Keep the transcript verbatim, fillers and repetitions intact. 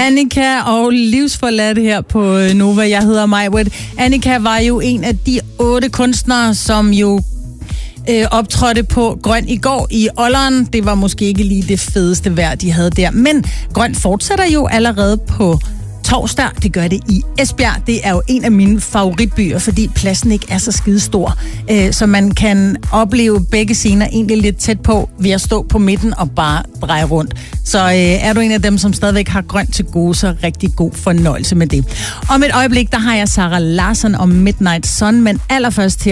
Annika og livsforladt her på Nova. Jeg hedder Majbrit. Annika var jo en af de otte kunstnere, som jo øh, optrådte på Grøn i går i Olleren. Det var måske ikke lige det fedeste vejr, de havde der. Men Grøn fortsætter jo allerede på torsdag. Det gør det i Esbjerg. Det er jo en af mine favoritbyer, fordi pladsen ikke er så skidestor. Øh, så man kan opleve begge scener egentlig lidt tæt på ved at stå på midten og bare dreje rundt. Så øh, er du en af dem, som stadigvæk har Grønt til gode, så rigtig god fornøjelse med det. Om et øjeblik, der har jeg Sara Larsson om Midnight Sun, men allerførst til